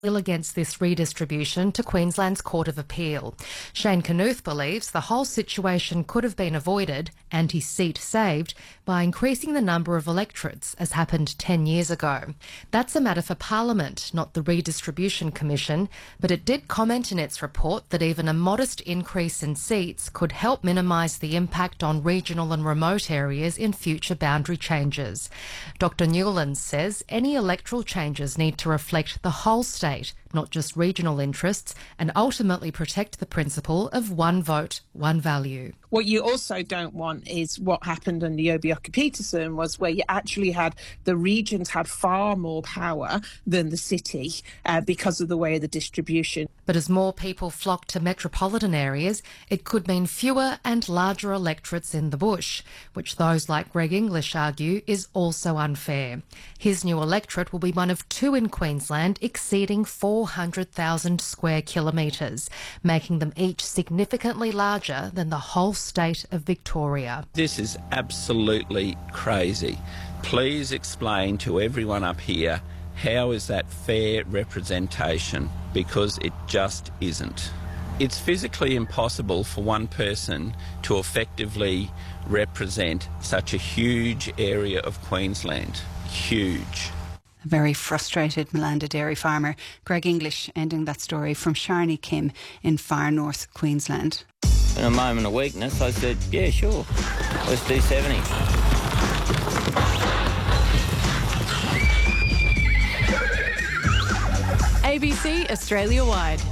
against this redistribution to Queensland's Court of Appeal. Shane Knuth believes the whole situation could have been avoided and his seat saved by increasing the number of electorates, as happened 10 years ago. That's a matter for Parliament, not the Redistribution Commission, but it did comment in its report that even a modest increase in seats could help minimise the impact on regional and remote areas in future boundary changes. Dr Newlands says any electoral changes need to reflect the whole state, not just regional interests, and ultimately protect the principle of one vote, one value. What you also don't want is what happened in the Obiaki-Peterson was where you actually had the regions had far more power than the city because of the way of the distribution. But as more people flock to metropolitan areas, it could mean fewer and larger electorates in the bush, which those like Greg English argue is also unfair. His new electorate will be one of two in Queensland exceeding 400,000 square kilometres, making them each significantly larger than the whole state of Victoria. This is absolutely crazy. Please explain to everyone up here, how is that fair representation? Because it just isn't. It's physically impossible for one person to effectively represent such a huge area of Queensland. Huge. A very frustrated Malanda dairy farmer, Greg English, ending that story from Sharni Kim in far north Queensland. In a moment of weakness, I said, yeah, sure, let's do 70. ABC Australia-wide.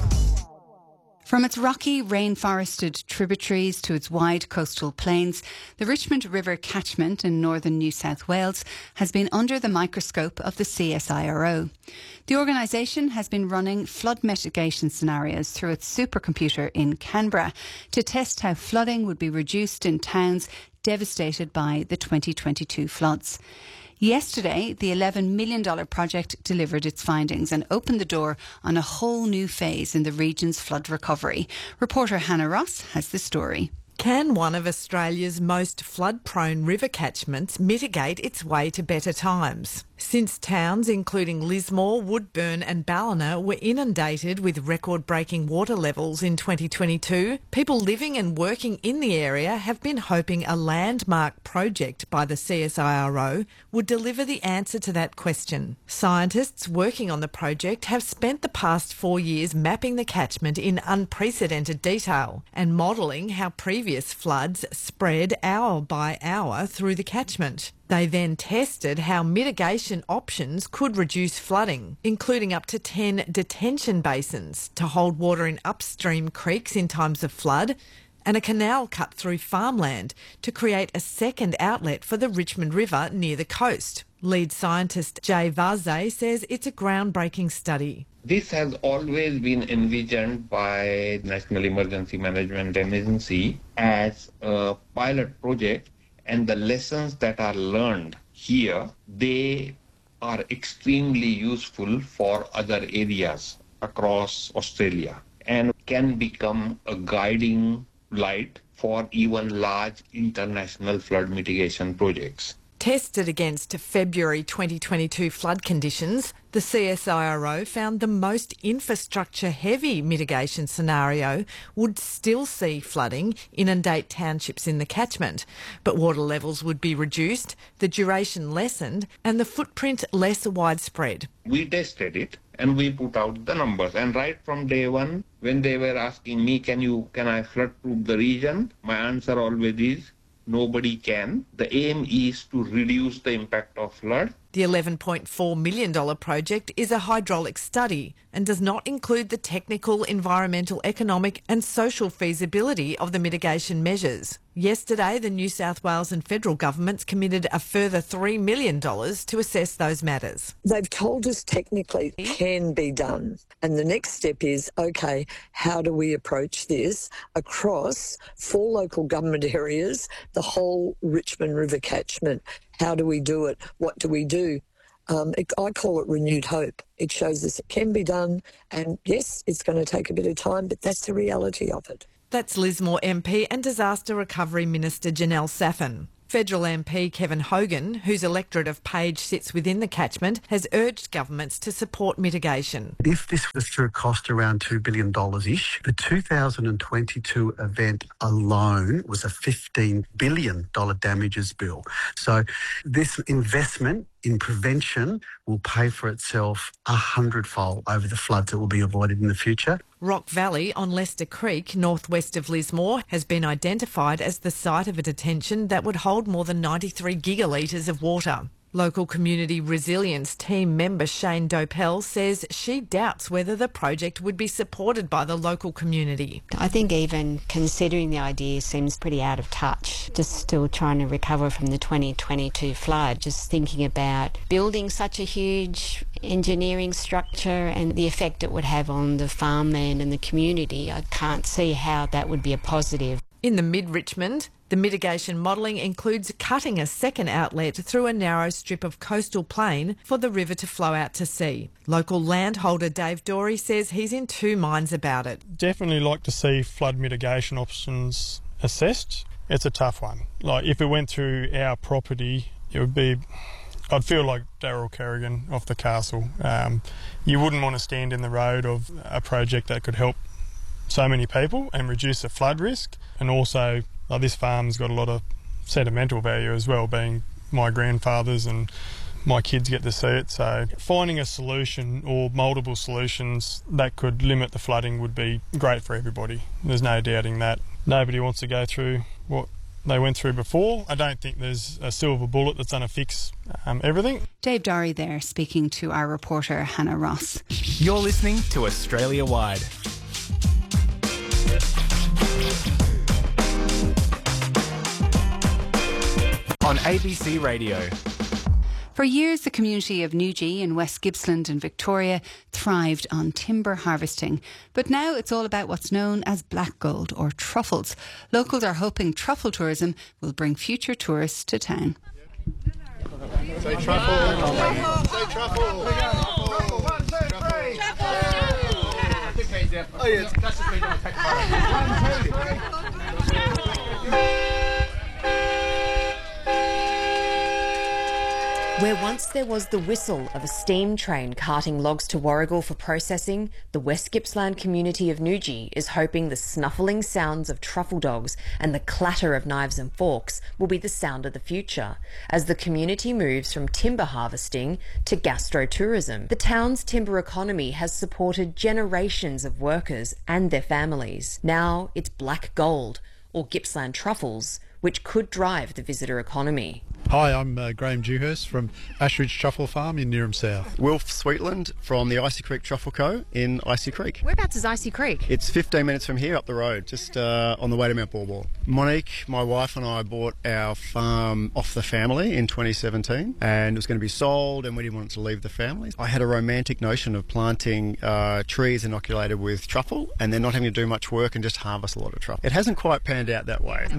From its rocky, rainforested tributaries to its wide coastal plains, the Richmond River catchment in northern New South Wales has been under the microscope of the CSIRO. The organisation has been running flood mitigation scenarios through its supercomputer in Canberra to test how flooding would be reduced in towns devastated by the 2022 floods. Yesterday, the $11 million project delivered its findings and opened the door on a whole new phase in the region's flood recovery. Reporter Hannah Ross has the story. Can one of Australia's most flood-prone river catchments mitigate its way to better times? Since towns including Lismore, Woodburn and Ballina were inundated with record-breaking water levels in 2022, people living and working in the area have been hoping a landmark project by the CSIRO would deliver the answer to that question. Scientists working on the project have spent the past 4 years mapping the catchment in unprecedented detail and modelling how previous floods spread hour by hour through the catchment. They then tested how mitigation options could reduce flooding, including up to 10 detention basins to hold water in upstream creeks in times of flood, and a canal cut through farmland to create a second outlet for the Richmond River near the coast. Lead scientist Jay Vaze says it's a groundbreaking study. This has always been envisioned by National Emergency Management Agency as a pilot project, and the lessons that are learned here, they are extremely useful for other areas across Australia and can become a guiding light for even large international flood mitigation projects. Tested against February 2022 flood conditions, the CSIRO found the most infrastructure-heavy mitigation scenario would still see flooding inundate townships in the catchment, but water levels would be reduced, the duration lessened and the footprint less widespread. We tested it and we put out the numbers, and right from day one, when they were asking me, can I flood-proof the region, my answer always is, nobody can. The aim is to reduce the impact of flood. The $11.4 million project is a hydraulic study and does not include the technical, environmental, economic and social feasibility of the mitigation measures. Yesterday, the New South Wales and federal governments committed a further $3 million to assess those matters. They've told us technically it can be done. And the next step is, OK, how do we approach this across 4 local government areas, the whole Richmond River catchment? How do we do it? What do we do? I call it renewed hope. It shows us it can be done. And yes, it's going to take a bit of time, but that's the reality of it. That's Lismore MP and Disaster Recovery Minister Janelle Saffin. Federal MP Kevin Hogan, whose electorate of Page sits within the catchment, has urged governments to support mitigation. If this was to cost around $2 billion-ish, the 2022 event alone was a $15 billion damages bill. So this investment in prevention will pay for itself 100-fold over the floods that will be avoided in the future. Rock Valley on Leicester Creek, northwest of Lismore, has been identified as the site of a detention that would hold more than 93 gigalitres of water. Local community resilience team member Shane Dopell says she doubts whether the project would be supported by the local community. I think even considering the idea seems pretty out of touch. Just still trying to recover from the 2022 flood. Just thinking about building such a huge engineering structure and the effect it would have on the farmland and the community, I can't see how that would be a positive. In the mid-Richmond, the mitigation modelling includes cutting a second outlet through a narrow strip of coastal plain for the river to flow out to sea. Local landholder Dave Dorey says he's in two minds about it. Definitely like to see flood mitigation options assessed. It's a tough one. Like if it went through our property, it would be... I'd feel like Daryl Kerrigan off the castle. You wouldn't want to stand in the road of a project that could help so many people and reduce the flood risk. And also, this farm's got a lot of sentimental value as well, being my grandfather's, and my kids get to see it. So finding a solution or multiple solutions that could limit the flooding would be great for everybody. There's no doubting that. Nobody wants to go through what they went through before. I don't think there's a silver bullet that's going to fix everything. Dave Dorey there speaking to our reporter Hannah Ross. You're listening to Australia Wide. On ABC Radio. For years, the community of Newgee in West Gippsland in Victoria thrived on timber harvesting. But now it's all about what's known as black gold or truffles. Locals are hoping truffle tourism will bring future tourists to town. Say truffle. Say truffle. Truffle. 1, 2, 3. Truffle. Oh yeah, that's just me doing a 1, 2, 3. Where once there was the whistle of a steam train carting logs to Warragul for processing, the West Gippsland community of Newgee is hoping the snuffling sounds of truffle dogs and the clatter of knives and forks will be the sound of the future, as the community moves from timber harvesting to gastro-tourism. The town's timber economy has supported generations of workers and their families. Now it's black gold, or Gippsland truffles, which could drive the visitor economy. Hi, I'm Graham Dewhurst from Ashridge Truffle Farm in Neerim South. Wilf Sweetland from the Icy Creek Truffle Co. in Icy Creek. Whereabouts is Icy Creek? It's 15 minutes from here up the road, just on the way to Mount Baw Baw. Monique, my wife, and I bought our farm off the family in 2017, and it was going to be sold, and we didn't want it to leave the family. I had a romantic notion of planting trees inoculated with truffle and then not having to do much work and just harvest a lot of truffle. It hasn't quite panned out that way.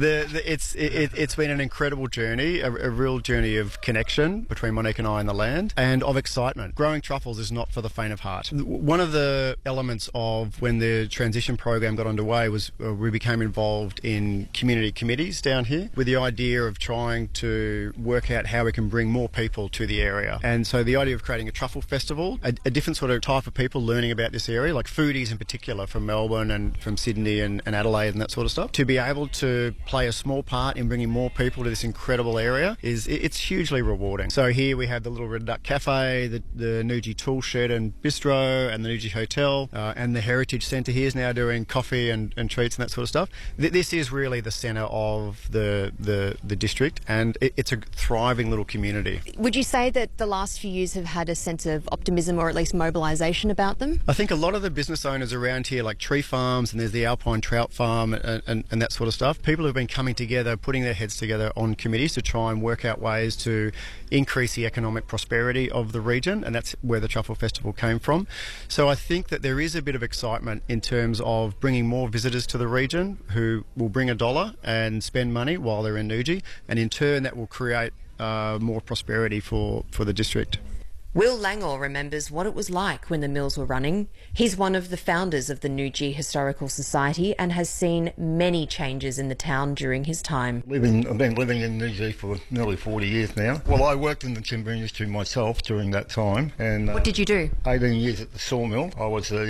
It's been an incredible journey, a real journey of connection between Monique and I and the land, and of excitement. Growing truffles is not for the faint of heart. One of the elements of when the transition program got underway was we became involved in community committees down here with the idea of trying to work out how we can bring more people to the area. And so the idea of creating a truffle festival, a different sort of type of people learning about this area, like foodies in particular from Melbourne and from Sydney and Adelaide and that sort of stuff, to be able to play a small part in bringing more people to this incredible area it's hugely rewarding. So here we have the Little Red Duck Cafe, the Newgee Tool Shed and Bistro, and the Newgee Hotel, and the Heritage Centre here is now doing coffee and treats and that sort of stuff. This is really the centre of the district, and it's a thriving little community. Would you say that the last few years have had a sense of optimism or at least mobilisation about them? I think a lot of the business owners around here, like Tree Farms, and there's the Alpine Trout Farm and that sort of stuff, people have been coming together, putting their heads together on committees to try and work out ways to increase the economic prosperity of the region, and that's where the Truffle Festival came from. So I think that there is a bit of excitement in terms of bringing more visitors to the region who will bring $1 and spend money while they're in Newgee, and in turn that will create more prosperity for the district. Will Langor remembers what it was like when the mills were running. He's one of the founders of the Newgee Historical Society and has seen many changes in the town during his time. I've been living in Newgee for nearly 40 years now. Well, I worked in the timber industry myself during that time. And what did you do? 18 years at the sawmill. I was the